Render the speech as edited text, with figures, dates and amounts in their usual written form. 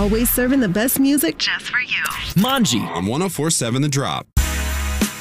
always serving the best music just for you. Manji on 104.7 The Drop.